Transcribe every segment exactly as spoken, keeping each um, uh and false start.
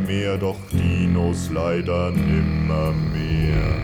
mehr, doch Dinos leider nimmermehr.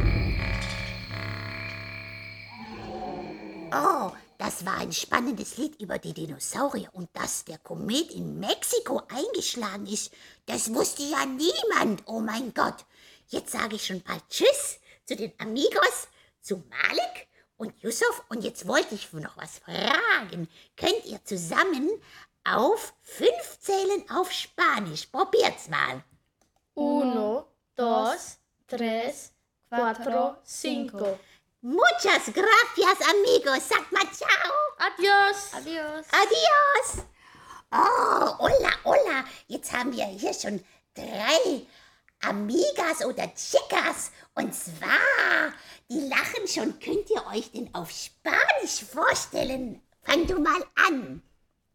Oh, das war ein spannendes Lied über die Dinosaurier. Und dass der Komet in Mexiko eingeschlagen ist, das wusste ja niemand. Oh mein Gott. Jetzt sage ich schon bald Tschüss zu den Amigos, zu Malik und Yusuf. Und jetzt wollte ich noch was fragen. Könnt ihr zusammen auf fünf zählen auf Spanisch? Probiert's mal. Uno, dos, tres, cuatro, cinco. Muchas gracias, amigos. Sagt mal ciao. Adios. Adios. Adios. Oh, hola, hola. Jetzt haben wir hier schon drei Amigas oder Chicas. Und zwar, die lachen schon. Könnt ihr euch denn auf Spanisch vorstellen? Fang du mal an.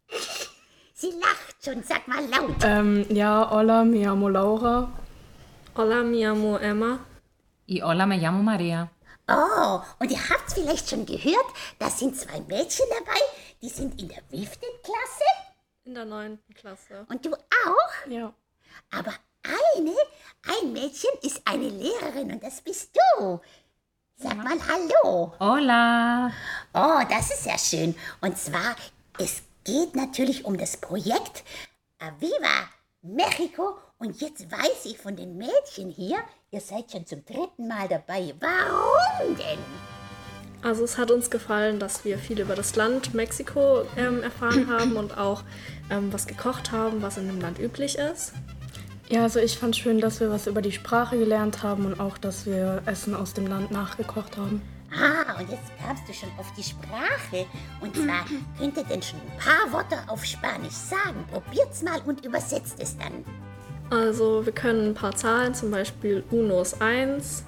Sie lacht schon. Sag mal laut. Ähm, ja, hola, me llamo Laura. Hola, me llamo Emma. Y hola, me llamo María. Oh, und ihr habt's vielleicht schon gehört, da sind zwei Mädchen dabei, die sind in der wievielten Klasse? In der neunten Klasse. Und du auch? Ja. Aber eine, ein Mädchen ist eine Lehrerin und das bist du. Sag mal Hallo. Hola. Oh, das ist ja schön. Und zwar, es geht natürlich um das Projekt Aviva Mexiko. Und jetzt weiß ich von den Mädchen hier, ihr seid schon zum dritten Mal dabei. Warum denn? Also es hat uns gefallen, dass wir viel über das Land Mexiko ähm, erfahren haben und auch ähm, was gekocht haben, was in dem Land üblich ist. Ja, also ich fand schön, dass wir was über die Sprache gelernt haben und auch, dass wir Essen aus dem Land nachgekocht haben. Ah, und jetzt kamst du schon auf die Sprache. Und zwar könnt ihr denn schon ein paar Worte auf Spanisch sagen. Probiert's mal und übersetzt es dann. Also wir können ein paar Zahlen, zum Beispiel Uno ist eins.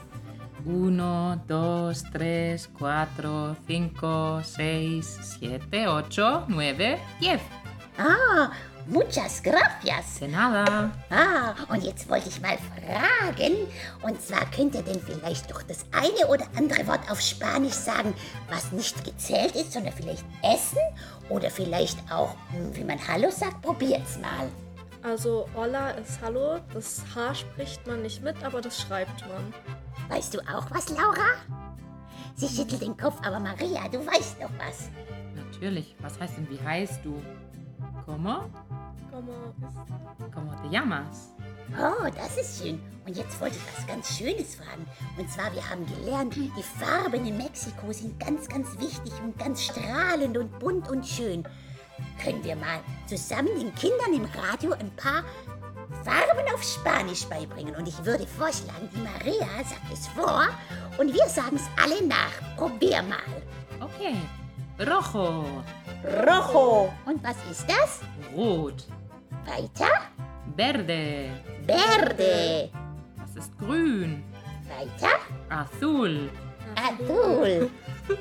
Uno, dos, tres, cuatro, cinco, seis, siete, ocho, nueve, diez. Ah, muchas gracias. De nada. Ah, und jetzt wollte ich mal fragen, und zwar könnt ihr denn vielleicht doch das eine oder andere Wort auf Spanisch sagen, was nicht gezählt ist, sondern vielleicht Essen oder vielleicht auch, hm, wie man Hallo sagt, probiert's mal. Also Hola ist Hallo, das H spricht man nicht mit, aber das schreibt man. Weißt du auch was, Laura? Sie schüttelt den Kopf, aber Maria, du weißt doch was. Natürlich. Was heißt denn, wie heißt du? ¿Cómo? Como ist ¿Cómo te llamas? Oh, das ist schön. Und jetzt wollte ich was ganz Schönes fragen. Und zwar, wir haben gelernt, die Farben in Mexiko sind ganz, ganz wichtig und ganz strahlend und bunt und schön. Können wir mal zusammen den Kindern im Radio ein paar Farben auf Spanisch beibringen? Und ich würde vorschlagen, die Maria sagt es vor und wir sagen es alle nach. Probier mal. Okay. Rojo. Rojo. Und was ist das? Rot. Weiter? Verde. Verde. Das ist grün. Weiter? Azul. Azul.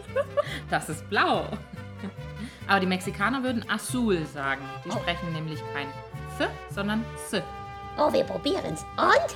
Das ist blau. Aber die Mexikaner würden azul sagen. Die Oh. sprechen nämlich kein F, sondern S. Oh, wir probieren's. Und?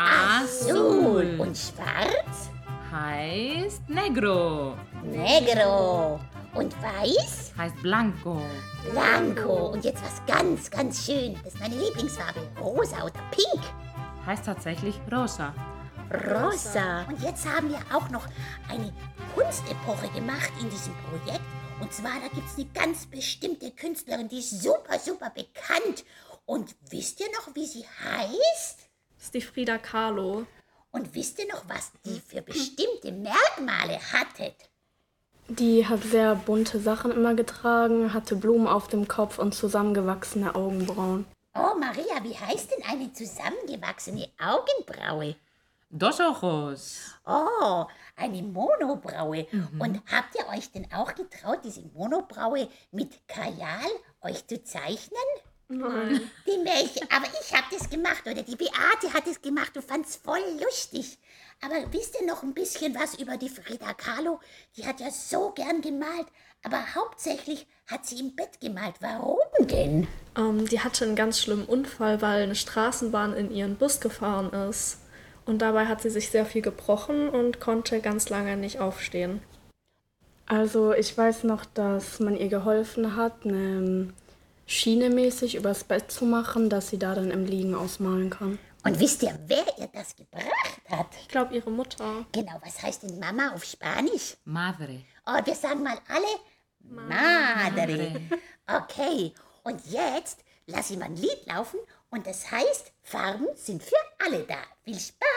Azul. Und schwarz? Heißt negro. Negro. Und weiß? Heißt blanco. Blanco. Und jetzt was ganz, ganz schön. Das ist meine Lieblingsfarbe. Rosa oder pink. Heißt tatsächlich rosa. Rosa. Und jetzt haben wir auch noch eine Kunstepoche gemacht in diesem Projekt. Und zwar, da gibt es eine ganz bestimmte Künstlerin, die ist super, super bekannt. Und wisst ihr noch, wie sie heißt? Das ist die Frida Kahlo. Und wisst ihr noch, was die für bestimmte Merkmale hatte? Die hat sehr bunte Sachen immer getragen, hatte Blumen auf dem Kopf und zusammengewachsene Augenbrauen. Oh, Maria, wie heißt denn eine zusammengewachsene Augenbraue? Dos ojos. Oh, eine Monobraue. Und habt ihr euch denn auch getraut, diese Monobraue mit Kajal euch zu zeichnen? Nein. Die Mädchen, aber ich hab das gemacht, oder die Beate hat es gemacht, du fand's voll lustig. Aber wisst ihr noch ein bisschen was über die Frida Kahlo? Die hat ja so gern gemalt, aber hauptsächlich hat sie im Bett gemalt. Warum denn? Ähm, die hatte einen ganz schlimmen Unfall, weil eine Straßenbahn in ihren Bus gefahren ist. Und dabei hat sie sich sehr viel gebrochen und konnte ganz lange nicht aufstehen. Also ich weiß noch, dass man ihr geholfen hat, eine Schiene mäßig übers Bett zu machen, dass sie da dann im Liegen ausmalen kann. Und wisst ihr, wer ihr das gebracht hat? Ich glaube, ihre Mutter. Genau, was heißt denn Mama auf Spanisch? Madre. Oh, wir sagen mal alle Madre. Okay, und jetzt lasse ich mal ein Lied laufen und das heißt, Farben sind für alle da. Viel Spaß!